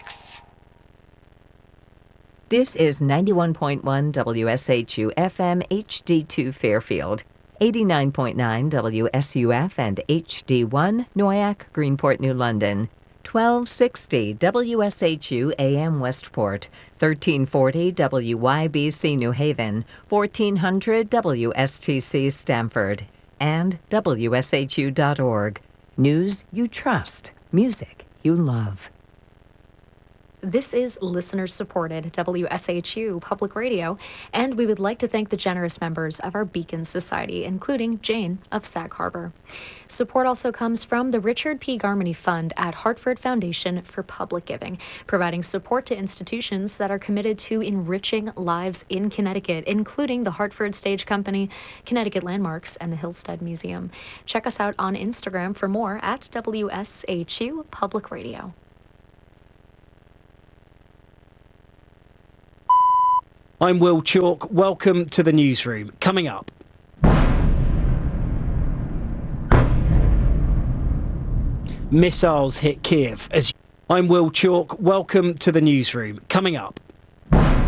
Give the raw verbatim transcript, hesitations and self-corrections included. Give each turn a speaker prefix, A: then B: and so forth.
A: six.
B: This is ninety-one point one W S H U F M H D two Fairfield, eighty-nine point nine W S U F and H D one Noyac, Greenport, New London, twelve sixty W S H U A M Westport, thirteen forty W Y B C New Haven, fourteen hundred W S T C Stamford, and W S H U dot org. News you trust, music you love.
C: This is listener-supported W S H U Public Radio, and we would like to thank the generous members of our Beacon Society, including Jane of Sag Harbor. Support also comes from the Richard P. Garmany Fund at Hartford Foundation for Public Giving, providing support to institutions that are committed to enriching lives in Connecticut, including the Hartford Stage Company, Connecticut Landmarks, and the Hillstead Museum. Check us out on Instagram for more at W S H U Public Radio.
D: I'm Will Chalk. Welcome to the newsroom. Coming up. Missiles hit Kiev as... I'm Will Chalk. Welcome to the newsroom. Coming up.